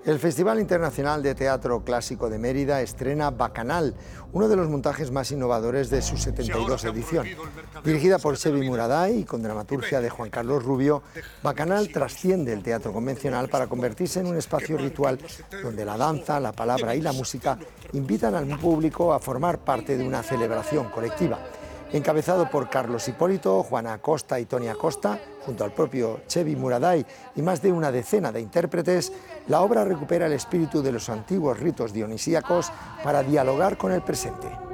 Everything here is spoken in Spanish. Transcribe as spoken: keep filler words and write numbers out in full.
El Festival Internacional de Teatro Clásico de Mérida estrena Bacanal, uno de los montajes más innovadores de su setenta y dos edición. Dirigida por Xevi Muraday y con dramaturgia de Juan Carlos Rubio, Bacanal trasciende el teatro convencional para convertirse en un espacio ritual donde la danza, la palabra y la música invitan al público a formar parte de una celebración colectiva. Encabezado por Carlos Hipólito, Juana Acosta y Toni Acosta, junto al propio Xevi Muraday y más de una decena de intérpretes, la obra recupera el espíritu de los antiguos ritos dionisíacos para dialogar con el presente.